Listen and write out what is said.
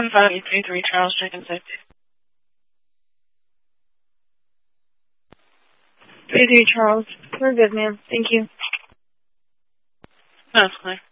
15833 Charles, check in safety. 33 Charles. We're good, ma'am. Thank you. That's clear.